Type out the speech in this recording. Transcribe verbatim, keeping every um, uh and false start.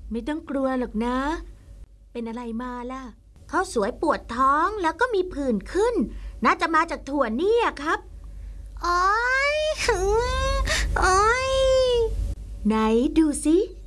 ไม่ต้องกลัวหรอกนะ เป็นอะไรมาล่ะข้าวสวยปวดท้องแล้วก็มีผื่นขึ้นน่าจะมาจากถั่วเนี่ยครับโอ๊ยโอ๊ยไหนดูสิ